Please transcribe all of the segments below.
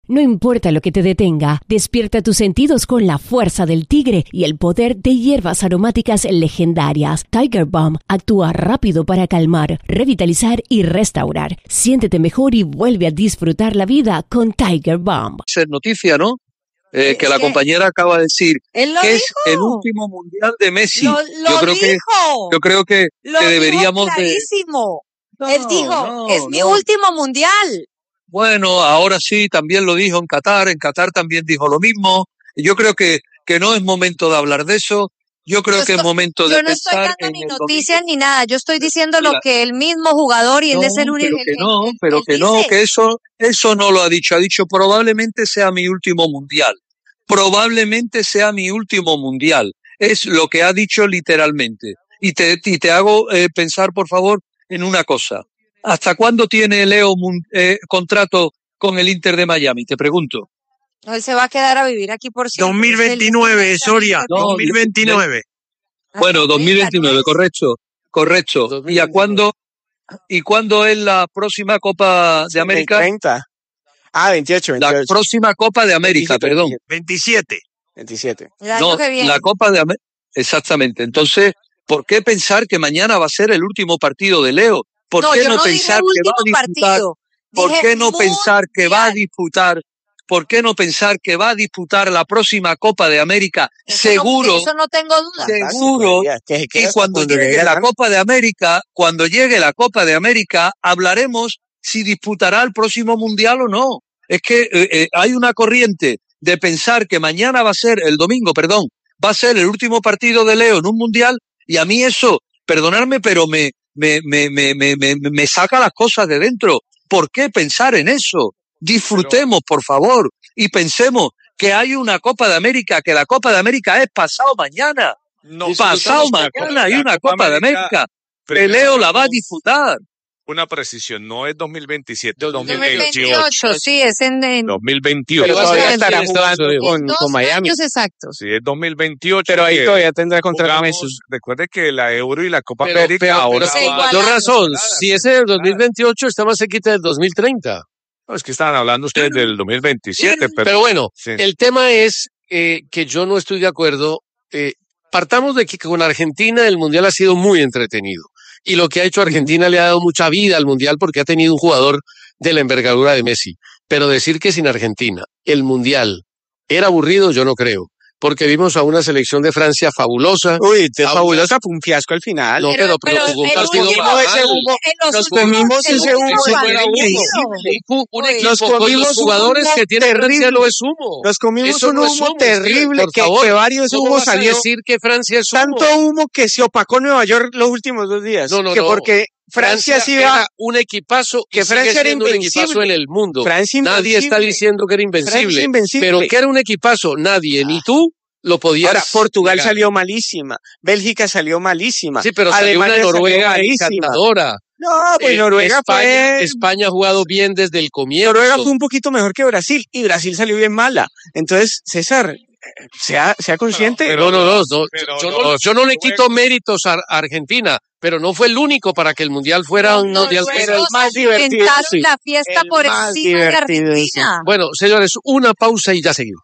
No importa lo que te detenga, despierta tus sentidos con la fuerza del tigre y el poder de hierbas aromáticas legendarias. Tiger Balm actúa rápido para calmar, revitalizar y restaurar. Siéntete mejor y vuelve a disfrutar la vida con Tiger Balm. Es noticia, ¿no? Que la compañera acaba de decir que es el último mundial de Messi. Yo creo que deberíamos clarísimo. Él dijo, es mi último mundial. Bueno, ahora sí, también lo dijo en Qatar también dijo lo mismo. Yo creo que no es momento de hablar de eso. Yo creo que es momento de pensar. Yo no estoy dando ni noticias ni nada. Yo estoy diciendo lo que el mismo jugador y él es el único. Que eso no lo ha dicho. Ha dicho probablemente sea mi último mundial. Probablemente sea mi último mundial. Es lo que ha dicho literalmente. Y te hago pensar, por favor, en una cosa. ¿Hasta cuándo tiene Leo contrato con el Inter de Miami? Te pregunto. Él se va a quedar a vivir aquí por siempre. 2029, Soria, 2029. Bueno, 2029, correcto. ¿Y cuándo es la próxima Copa de América? 30. 28. La próxima Copa de América, 27. El año que viene. La Copa de América. Exactamente. Entonces, ¿por qué pensar que mañana va a ser el último partido de Leo? ¿Por qué no pensar que va a disputar? ¿Por qué no pensar que va a disputar? ¿Por qué no pensar que va a disputar la próxima Copa de América? Seguro. Eso no tengo duda. Seguro. Y cuando llegue la Copa de América, hablaremos si disputará el próximo mundial o no. Es que hay una corriente de pensar que mañana el domingo, va a ser el último partido de Leo en un mundial, y a mí eso, perdonadme, pero me saca las cosas de dentro. ¿Por qué pensar en eso? Disfrutemos, por favor, y pensemos que hay una Copa de América, que la Copa de América es pasado mañana. Pasado mañana hay una Copa de América. Leo la va a disfrutar. Una precisión, no es 2027, 2028, sí, es en 2028. Pero todavía estará jugando con Miami. Exactos. Sí, es 2028. Pero ahí todavía tendrá contrato Messi. Recuerde que la Euro y la Copa América ahora mayor razón, si ese es el 2028 está más cerquita del 2030. No, es que estaban hablando ustedes del 2027. Pero bueno, sí. El tema es que yo no estoy de acuerdo. Partamos de que con Argentina el Mundial ha sido muy entretenido. Y lo que ha hecho Argentina le ha dado mucha vida al Mundial porque ha tenido un jugador de la envergadura de Messi. Pero decir que sin Argentina el Mundial era aburrido, yo no creo. Porque vimos a una selección de Francia fabulosa. Uy, fabulosa, fue un fiasco al final. No, pero jugó un partido nos comimos ese humo. Nos comimos jugadores que tienen Francia no es humo. Nos comimos un humo terrible que varios humos salió. Decir que Francia es humo. Tanto humo que se opacó Nueva York los últimos 2 días. No. Porque Francia sí era un equipazo que Francia era invencible. Un equipazo en el mundo. Francia nadie está diciendo que era invencible. Pero que era un equipazo, nadie, ni tú lo podías. Ahora, Portugal salió malísima, Bélgica salió malísima. Sí, pero salió una Noruega encantadora. No, pues Noruega España ha jugado bien desde el comienzo. Noruega fue un poquito mejor que Brasil y Brasil salió bien mala. Entonces, César, sea consciente. Pero yo no le quito méritos a Argentina, pero no fue el único para que el Mundial fuera un Mundial. Pero el más divertido. La fiesta por encima de Argentina. Bueno, señores, una pausa y ya seguimos.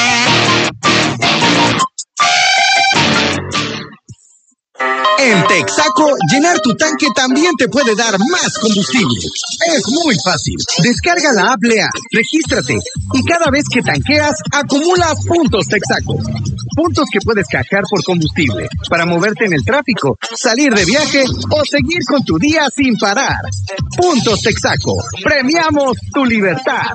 En Texaco, llenar tu tanque también te puede dar más combustible. Es muy fácil. Descarga la app Lea, regístrate y cada vez que tanqueas, acumula puntos Texaco. Puntos que puedes canjear por combustible para moverte en el tráfico, salir de viaje o seguir con tu día sin parar. Puntos Texaco. Premiamos tu libertad.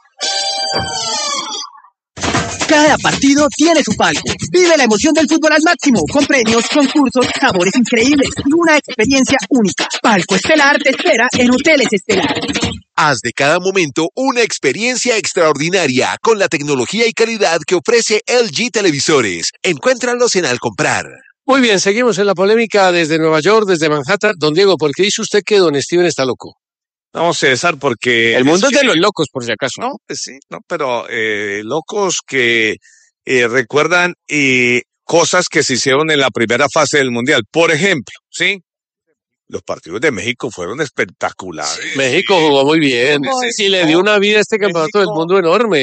Cada partido tiene su palco. Vive la emoción del fútbol al máximo, con premios, concursos, sabores increíbles y una experiencia única. Palco Estelar te espera en Hoteles Estelar. Haz de cada momento una experiencia extraordinaria con la tecnología y calidad que ofrece LG Televisores. Encuéntralos en Al Comprar. Muy bien, seguimos en la polémica desde Nueva York, desde Manhattan. Don Diego, ¿por qué dice usted que don Steven está loco? No, César, porque... El mundo es de los locos, por si acaso. No, pues sí, no, pero locos que recuerdan cosas que se hicieron en la primera fase del Mundial. Por ejemplo, ¿sí? Los partidos de México fueron espectaculares. México jugó muy bien. Sí, le dio una vida a este campeonato del mundo enorme.